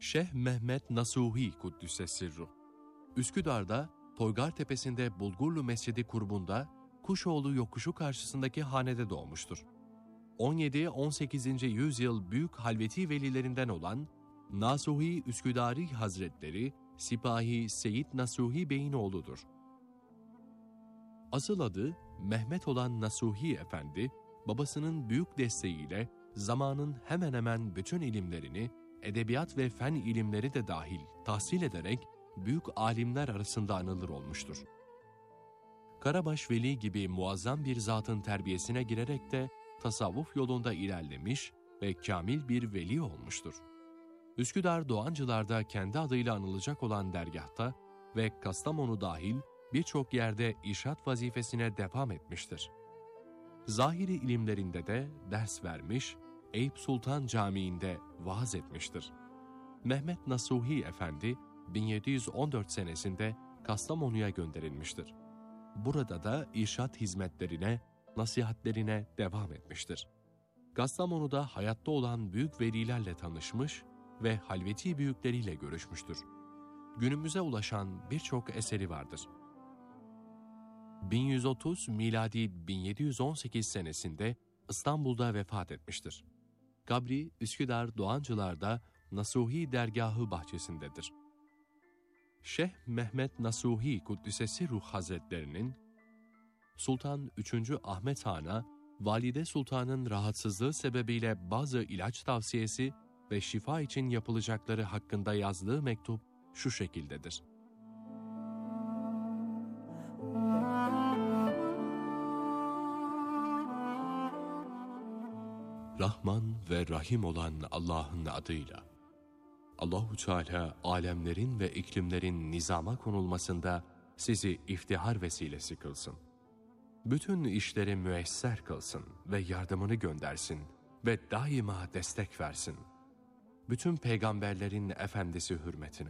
Şeyh Mehmet Nasuhi Kuddüs'e sirruh. Üsküdar'da Toygar Tepesi'nde Bulgurlu Mescidi kurbunda Kuşoğlu yokuşu karşısındaki hanede doğmuştur. 17-18. yüzyıl büyük halveti velilerinden olan Nasuhi Üsküdari Hazretleri Sipahi Seyyid Nasuhi Bey'in oğludur. Asıl adı Mehmet olan Nasuhi Efendi, babasının büyük desteğiyle zamanın hemen hemen bütün ilimlerini, edebiyat ve fen ilimleri de dahil tahsil ederek büyük alimler arasında anılır olmuştur. Karabaş Veli gibi muazzam bir zatın terbiyesine girerek de tasavvuf yolunda ilerlemiş ve kamil bir veli olmuştur. Üsküdar Doğancılar'da kendi adıyla anılacak olan dergahta ve Kastamonu dahil birçok yerde irşad vazifesine devam etmiştir. Zahiri ilimlerinde de ders vermiş, Eyüp Sultan Camii'nde vaaz etmiştir. Mehmet Nasuhi Efendi 1714 senesinde Kastamonu'ya gönderilmiştir. Burada da irşad hizmetlerine, nasihatlerine devam etmiştir. Kastamonu'da hayatta olan büyük velilerle tanışmış ve halveti büyükleriyle görüşmüştür. Günümüze ulaşan birçok eseri vardır. 1130 miladi 1718 senesinde İstanbul'da vefat etmiştir. Kabri Üsküdar Doğancılar'da Nasuhi Dergahı bahçesindedir. Şeyh Mehmet Nasuhi Kuddüs'e Sirruh Hazretlerinin Sultan 3. Ahmet Han'a Valide Sultan'ın rahatsızlığı sebebiyle bazı ilaç tavsiyesi ve şifa için yapılacakları hakkında yazdığı mektup şu şekildedir. Rahman ve Rahim olan Allah'ın adıyla. Allahu Teala alemlerin ve iklimlerin nizama konulmasında sizi iftihar vesilesi kılsın. Bütün işleri müesser kılsın ve yardımını göndersin ve daima destek versin. Bütün peygamberlerin efendisi hürmetine.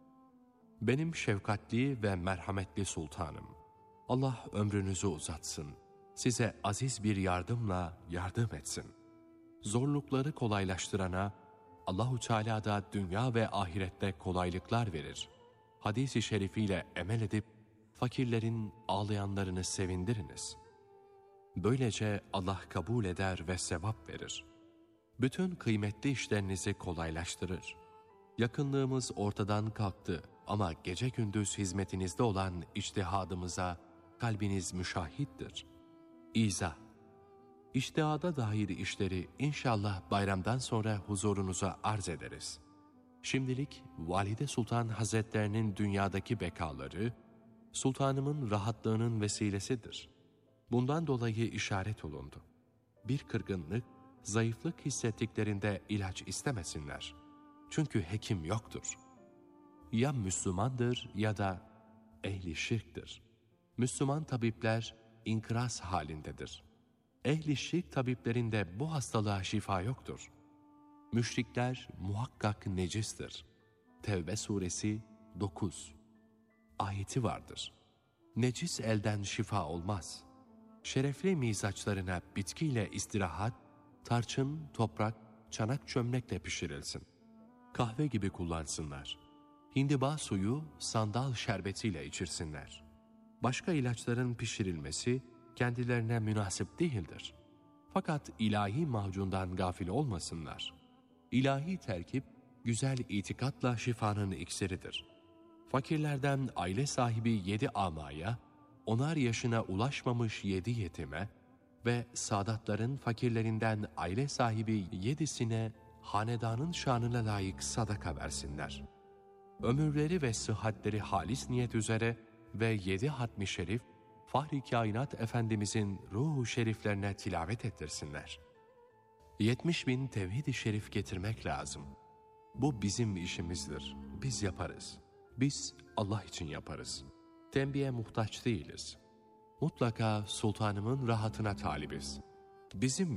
Benim şefkatli ve merhametli sultanım, Allah ömrünüzü uzatsın, size aziz bir yardımla yardım etsin. Zorlukları kolaylaştırana Allahu Teala da dünya ve ahirette kolaylıklar verir. Hadis-i şerifiyle emel edip fakirlerin ağlayanlarını sevindiriniz. Böylece Allah kabul eder ve sevap verir. Bütün kıymetli işlerinizi kolaylaştırır. Yakınlığımız ortadan kalktı ama gece gündüz hizmetinizde olan içtihadımıza kalbiniz müşahittir. İzah. İçtihada dair işleri inşallah bayramdan sonra huzurunuza arz ederiz. Şimdilik Valide Sultan Hazretlerinin dünyadaki bekaları, sultanımın rahatlığının vesilesidir. Bundan dolayı işaret olundu. Bir kırgınlık, zayıflık hissettiklerinde ilaç istemesinler. Çünkü hekim yoktur. Ya Müslümandır ya da ehli şirktir. Müslüman tabipler inkıras halindedir. Ehli şirk tabiplerinde bu hastalığa şifa yoktur. Müşrikler muhakkak necistir. Tevbe suresi 9 ayeti vardır. Necis elden şifa olmaz. Şerefli mizaçlarına bitkiyle istirahat, tarçın, toprak, çanak çömlekle pişirilsin. Kahve gibi kullansınlar. Hindiba suyu sandal şerbetiyle içirsinler. Başka ilaçların pişirilmesi kendilerine münasip değildir. Fakat ilahi macundan gafil olmasınlar. İlahi terkip, güzel itikatla şifanın iksiridir. Fakirlerden aile sahibi 7 amaya, 10'ar yaşına ulaşmamış 7 yetime ve sadatların fakirlerinden aile sahibi 7'sine hanedanın şanına layık sadaka versinler. Ömürleri ve sıhhatleri halis niyet üzere ve 7 hatmi şerif, Fahri Kainat Efendimizin ruhu şeriflerine tilavet ettirsinler. 70.000 tevhid-i şerif getirmek lazım. Bu bizim işimizdir. Biz yaparız. Biz Allah için yaparız. Tembihe muhtaç değiliz. Mutlaka sultanımın rahatına talibiz. Bizim